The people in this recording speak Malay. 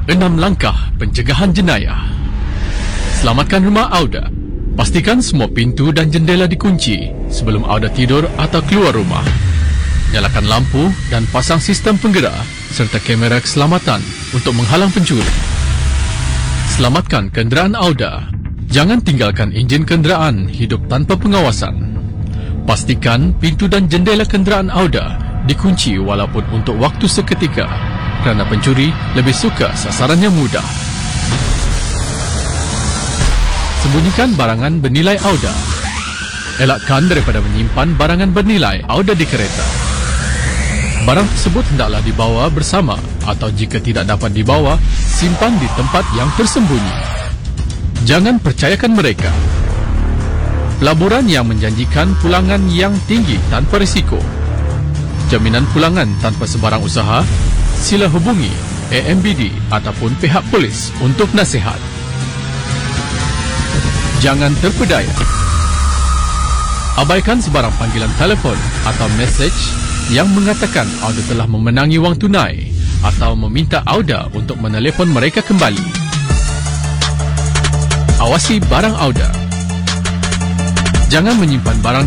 6 langkah pencegahan jenayah. Selamatkan rumah Auda. Pastikan semua pintu dan jendela dikunci sebelum Auda tidur atau keluar rumah. Nyalakan lampu dan pasang sistem penggerak serta kamera keselamatan untuk menghalang pencuri. Selamatkan kenderaan Auda. Jangan tinggalkan enjin kenderaan hidup tanpa pengawasan. Pastikan pintu dan jendela kenderaan Auda dikunci walaupun untuk waktu seketika, kerana pencuri lebih suka sasaran yang mudah. Sembunyikan barangan bernilai Auda. Elakkan daripada menyimpan barangan bernilai Auda di kereta. Barang tersebut hendaklah dibawa bersama atau jika tidak dapat dibawa, simpan di tempat yang tersembunyi. Jangan percayakan mereka. Pelaburan yang menjanjikan pulangan yang tinggi tanpa risiko. Jaminan pulangan tanpa sebarang usaha, sila hubungi AMBD ataupun pihak polis untuk nasihat. Jangan terpedaya. Abaikan sebarang panggilan telefon atau mesej yang mengatakan Auda telah memenangi wang tunai atau meminta Auda untuk menelepon mereka kembali. Awasi barang Auda. Jangan menyimpan barang